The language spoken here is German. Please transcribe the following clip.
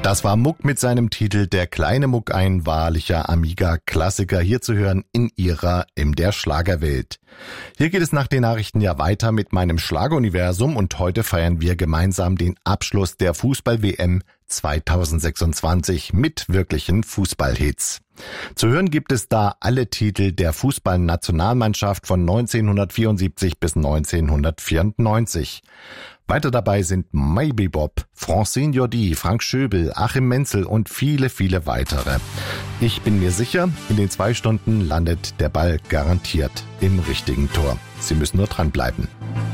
Das war Muck mit seinem Titel Der kleine Muck, ein wahrlicher Amiga-Klassiker, hier zu hören in der Schlagerwelt. Hier geht es nach den Nachrichten ja weiter mit meinem Schlageruniversum und heute feiern wir gemeinsam den Abschluss der Fußball-WM 2026 mit wirklichen Fußballhits. Zu hören gibt es da alle Titel der Fußballnationalmannschaft von 1974 bis 1994. Weiter dabei sind Maybe Bob, Francine Jordi, Frank Schöbel, Achim Menzel und viele, viele weitere. Ich bin mir sicher, in den 2 Stunden landet der Ball garantiert im richtigen Tor. Sie müssen nur dranbleiben.